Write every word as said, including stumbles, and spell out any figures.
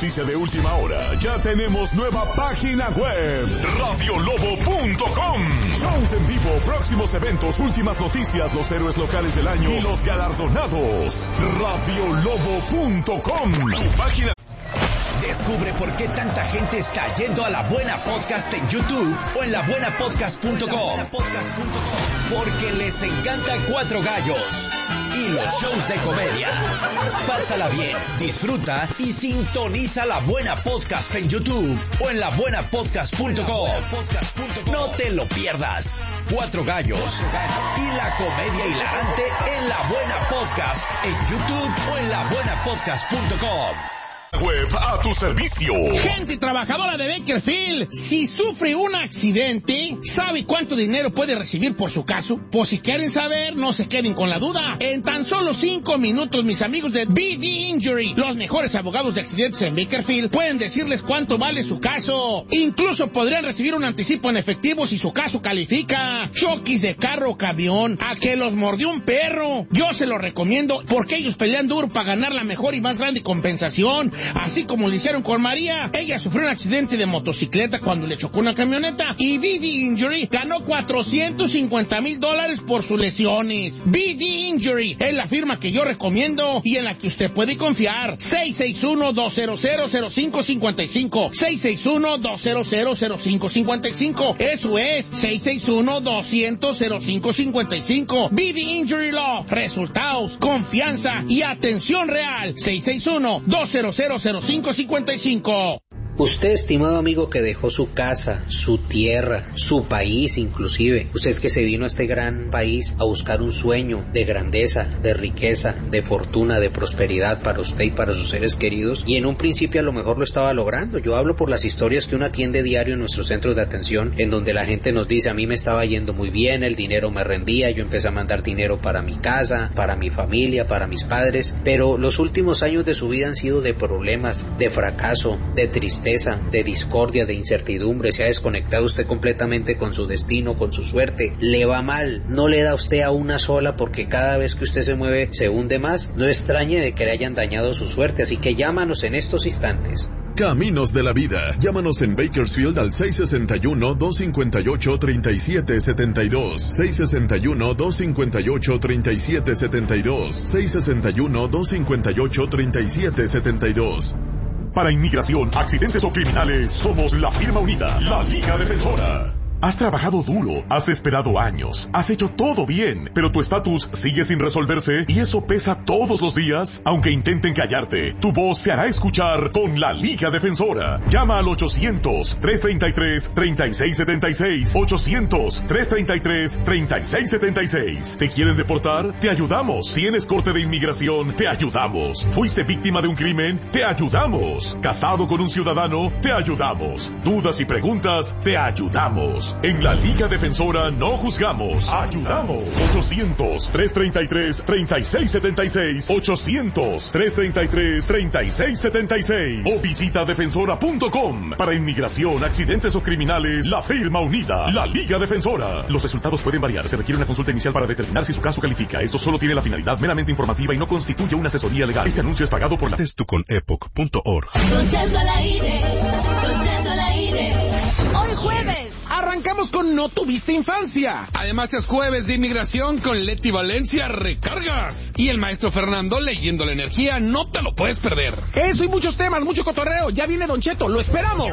noticia de última hora, ya tenemos nueva página web, radio lobo punto com. Shows en vivo, próximos eventos, últimas noticias, los héroes locales del año y los galardonados. radio lobo punto com. Tu página. Descubre por qué tanta gente está yendo a La Buena Podcast en YouTube o en la buena podcast punto com. Porque les encanta Cuatro Gallos y los shows de comedia. Pásala bien, disfruta y sintoniza La Buena Podcast en YouTube o en la buena podcast punto com. No te lo pierdas. Cuatro Gallos y la comedia hilarante en La Buena Podcast en YouTube o en la buena podcast punto com. Web a tu servicio. Gente trabajadora de Bakersfield, si sufre un accidente, ¿sabe cuánto dinero puede recibir por su caso? Pues si quieren saber, no se queden con la duda. En tan solo cinco minutos, mis amigos de B D Injury, los mejores abogados de accidentes en Bakersfield, pueden decirles cuánto vale su caso. Incluso podrían recibir un anticipo en efectivo si su caso califica. Choques de carro o camión, a que los mordió un perro. Yo se lo recomiendo porque ellos pelean duro para ganar la mejor y más grande compensación. Así como lo hicieron con María. Ella sufrió un accidente de motocicleta cuando le chocó una camioneta y B D Injury ganó cuatrocientos cincuenta mil dólares por sus lesiones. B D Injury es la firma que yo recomiendo y en la que usted puede confiar. seis seis uno, dos cero cero, cero cinco cinco cinco. seis seis uno, dos cero cero, cero cinco cinco cinco. Eso es seis seis uno, dos cero cero, cero cinco cinco cinco. B D Injury Law. Resultados, confianza y atención real. seis seis uno, dos cero cero, cero cinco cinco cinco. Usted, estimado amigo, que dejó su casa, su tierra, su país inclusive, usted que se vino a este gran país a buscar un sueño de grandeza, de riqueza, de fortuna, de prosperidad para usted y para sus seres queridos, y en un principio a lo mejor lo estaba logrando. Yo hablo por las historias que uno atiende diario en nuestros centros de atención, en donde la gente nos dice: a mí me estaba yendo muy bien, el dinero me rendía, yo empecé a mandar dinero para mi casa, para mi familia, para mis padres, pero los últimos años de su vida han sido de problemas, de fracaso, de tristeza, de discordia, de incertidumbre. Se ha desconectado usted completamente con su destino, con su suerte. Le va mal, no le da usted a una sola, porque cada vez que usted se mueve se hunde más. No extrañe de que le hayan dañado su suerte, así que llámanos en estos instantes. Caminos de la vida. Llámanos en Bakersfield al seis seis uno, dos cinco ocho, tres siete siete dos. seis seis uno, dos cinco ocho, tres siete siete dos. seis seis uno, dos cinco ocho, tres siete siete dos. Para inmigración, accidentes o criminales, somos la firma unida, la Liga Defensora. Has trabajado duro, has esperado años, has hecho todo bien, pero tu estatus sigue sin resolverse y eso pesa todos los días. Aunque intenten callarte, tu voz se hará escuchar con la Liga Defensora. Llama al ochocientos, tres treinta y tres, treinta y seis setenta y seis, ochocientos, tres treinta y tres, treinta y seis setenta y seis. ¿Te quieren deportar? Te ayudamos. ¿Tienes corte de inmigración? Te ayudamos. ¿Fuiste víctima de un crimen? Te ayudamos. ¿Casado con un ciudadano? Te ayudamos. ¿Dudas y preguntas? Te ayudamos. En la Liga Defensora no juzgamos, ayudamos. ochocientos, tres treinta y tres, treinta y seis setenta y seis, ochocientos, tres treinta y tres, treinta y seis setenta y seis. O visita defensora punto com. Para inmigración, accidentes o criminales, la firma unida, la Liga Defensora. Los resultados pueden variar, se requiere una consulta inicial para determinar si su caso califica. Esto solo tiene la finalidad meramente informativa y no constituye una asesoría legal. Este anuncio es pagado por la testu con epoch punto org. Don Cheto al aire, Don Cheto al aire. Hoy jueves arrancamos con No Tuviste Infancia. Además es jueves de inmigración con Leti Valencia Recargas. Y el maestro Fernando leyendo la energía, no te lo puedes perder. Eso y muchos temas, mucho cotorreo. Ya viene Don Cheto, lo esperamos.